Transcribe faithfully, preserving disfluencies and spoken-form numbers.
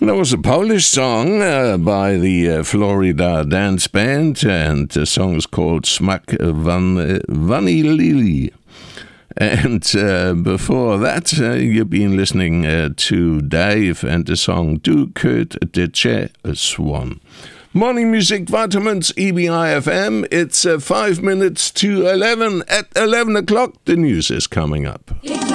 That was a Polish song uh, by the uh, Florida Dance Band, and the song is called Smak van uh, Vanilli. And uh, before that, uh, you've been listening uh, to Dave and the song Du Kød det Che Swan. Morning Music Vitamins, E B I F M. It's uh, five minutes to eleven. At eleven o'clock, the news is coming up.